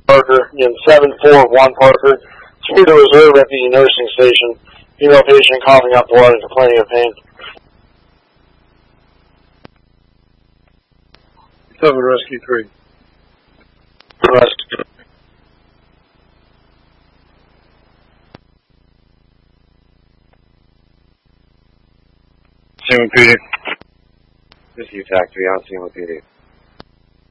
Parker, in 741 Parker. Speed to reserve at the nursing station. Female patient coughing up blood and complaining of pain. 7 Rescue 3. Rescue. 7 PD. This is UTAC to be on scene with PD.